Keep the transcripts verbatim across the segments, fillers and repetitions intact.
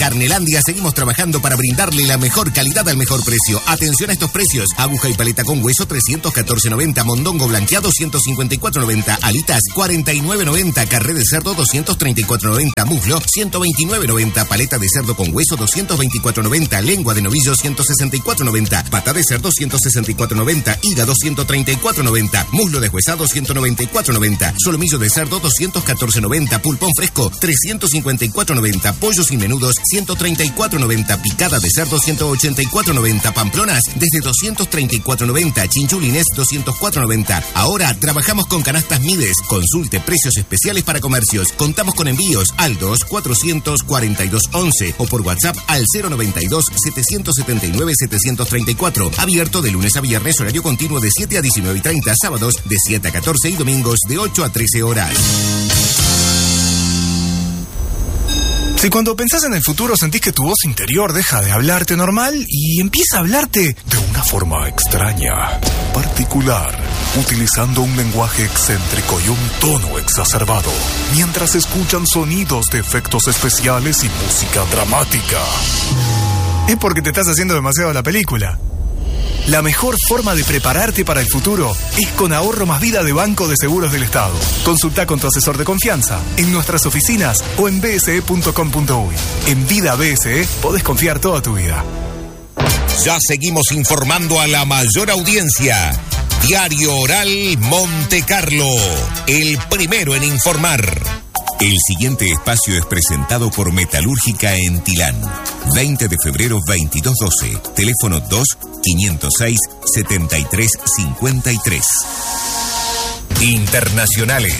Carnelandia seguimos trabajando para brindarle la mejor calidad al mejor precio. Atención a estos precios. Aguja y paleta con hueso trescientos catorce noventa, mondongo blanqueado ciento cincuenta y cuatro noventa, alitas cuarenta y nueve noventa, carré de cerdo doscientos treinta y cuatro noventa, muslo ciento veintinueve noventa, paleta de cerdo con hueso doscientos veinticuatro noventa, lengua de novillo ciento sesenta y cuatro noventa, pata de cerdo ciento sesenta y cuatro noventa, hígado ciento treinta y cuatro noventa, muslo deshuesado ciento noventa y cuatro noventa, solomillo de cerdo doscientos catorce noventa, pulpón fresco trescientos cincuenta y cuatro noventa, pollos y menudos ciento treinta y cuatro noventa, picada de cerdo ciento ochenta y cuatro noventa, pamplonas desde doscientos treinta y cuatro noventa, chinchulines doscientos cuatro noventa. Ahora trabajamos con canastas Mides. Consulte precios especiales para comercios. Contamos con envíos al dos cuatrocientos cuarenta y dos once o por WhatsApp al cero noventa y dos setecientos setenta y nueve setecientos treinta y cuatro. Abierto de lunes a viernes, horario continuo de siete a diecinueve y treinta, sábados de siete a catorce y domingos de ocho a trece horas. Si cuando pensás en el futuro sentís que tu voz interior deja de hablarte normal y empieza a hablarte de una forma extraña, particular, utilizando un lenguaje excéntrico y un tono exacerbado, mientras escuchan sonidos de efectos especiales y música dramática, es porque te estás haciendo demasiado la película. La mejor forma de prepararte para el futuro es con Ahorro Más Vida de Banco de Seguros del Estado. Consulta con tu asesor de confianza en nuestras oficinas o en b s e punto com punto u y. En Vida B S E podés confiar toda tu vida. Ya seguimos informando a la mayor audiencia. Diario Oral Monte Carlo, el primero en informar. El siguiente espacio es presentado por Metalúrgica en Tilán. veinte de febrero veintidós doce. Teléfono dos quinientos seis setenta y tres cincuenta y tres. Internacionales.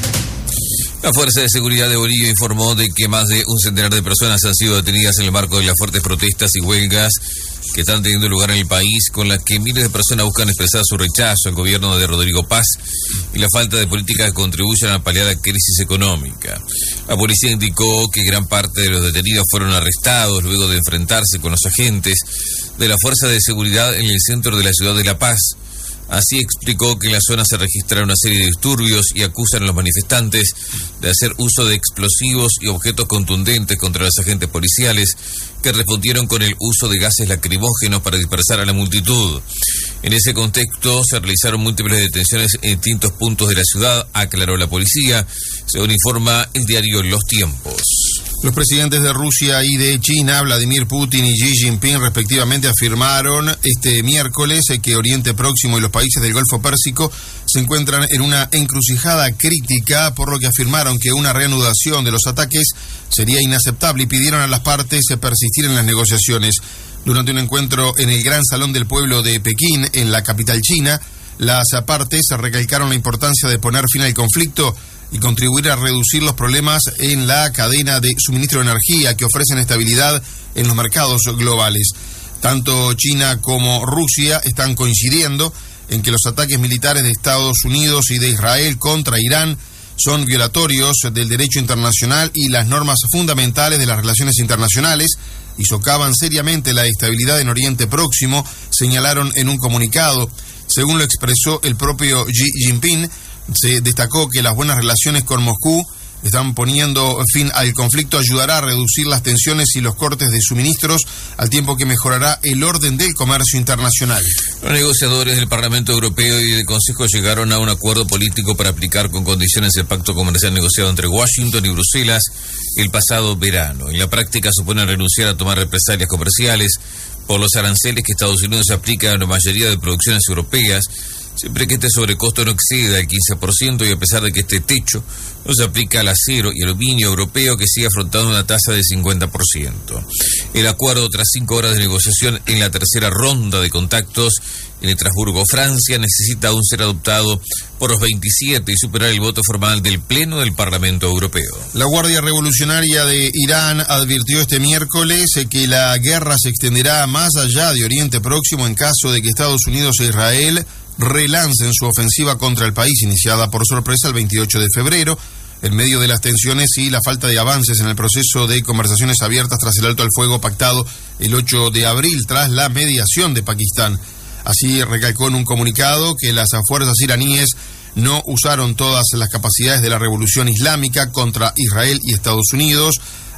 La Fuerza de Seguridad de Bolivia informó de que más de un centenar de personas han sido detenidas en el marco de las fuertes protestas y huelgas que están teniendo lugar en el país, con las que miles de personas buscan expresar su rechazo al gobierno de Rodrigo Paz y la falta de políticas que contribuyan a la paliada crisis económica. La policía indicó que gran parte de los detenidos fueron arrestados luego de enfrentarse con los agentes de la Fuerza de Seguridad en el centro de la ciudad de La Paz. Así explicó que en la zona se registraron una serie de disturbios y acusan a los manifestantes de hacer uso de explosivos y objetos contundentes contra los agentes policiales, que respondieron con el uso de gases lacrimógenos para dispersar a la multitud. En ese contexto se realizaron múltiples detenciones en distintos puntos de la ciudad, aclaró la policía, según informa el diario Los Tiempos. Los presidentes de Rusia y de China, Vladimir Putin y Xi Jinping, respectivamente, afirmaron este miércoles que Oriente Próximo y los países del Golfo Pérsico se encuentran en una encrucijada crítica, por lo que afirmaron que una reanudación de los ataques sería inaceptable y pidieron a las partes persistir en las negociaciones. Durante un encuentro en el Gran Salón del Pueblo de Pekín, en la capital china, las partes recalcaron la importancia de poner fin al conflicto y contribuir a reducir los problemas en la cadena de suministro de energía que ofrecen estabilidad en los mercados globales. Tanto China como Rusia están coincidiendo en que los ataques militares de Estados Unidos y de Israel contra Irán son violatorios del derecho internacional y las normas fundamentales de las relaciones internacionales y socavan seriamente la estabilidad en Oriente Próximo, señalaron en un comunicado. Según lo expresó el propio Xi Jinping, se destacó que las buenas relaciones con Moscú están poniendo fin al conflicto, ayudará a reducir las tensiones y los cortes de suministros, al tiempo que mejorará el orden del comercio internacional. Los negociadores del Parlamento Europeo y del Consejo llegaron a un acuerdo político para aplicar con condiciones el pacto comercial negociado entre Washington y Bruselas el pasado verano. En la práctica supone renunciar a tomar represalias comerciales por los aranceles que Estados Unidos aplica a la mayoría de producciones europeas, siempre que este sobrecosto no exceda el quince por ciento y a pesar de que este techo no se aplica al acero y aluminio europeo, que sigue afrontando una tasa de cincuenta por ciento. El acuerdo, tras cinco horas de negociación en la tercera ronda de contactos en Estrasburgo, Francia, necesita aún ser adoptado por los veintisiete y superar el voto formal del Pleno del Parlamento Europeo. La Guardia Revolucionaria de Irán advirtió este miércoles que la guerra se extenderá más allá de Oriente Próximo en caso de que Estados Unidos e Israel relancen su ofensiva contra el país, iniciada por sorpresa el veintiocho de febrero, en medio de las tensiones y la falta de avances en el proceso de conversaciones abiertas tras el alto al fuego pactado el ocho de abril, tras la mediación de Pakistán. Así recalcó en un comunicado que las fuerzas iraníes no usaron todas las capacidades de la revolución islámica contra Israel y Estados Unidos.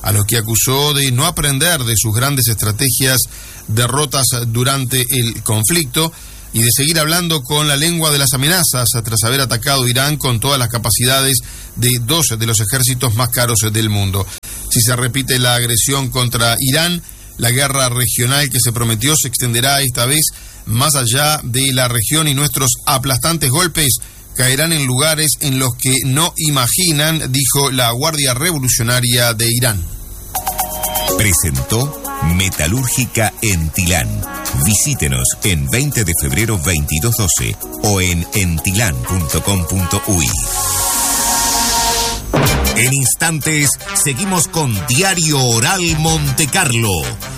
a los que acusó de no aprender de sus grandes estrategias derrotas durante el conflicto y de seguir hablando con la lengua de las amenazas tras haber atacado Irán con todas las capacidades de dos de los ejércitos más caros del mundo. Si se repite la agresión contra Irán, la guerra regional que se prometió se extenderá esta vez más allá de la región y nuestros aplastantes golpes caerán en lugares en los que no imaginan, dijo la Guardia Revolucionaria de Irán. Presentó Metalúrgica Entilán. Visítenos en veinte de febrero veintidós doce o en entilán punto com punto uy. En instantes, seguimos con Diario Oral Montecarlo.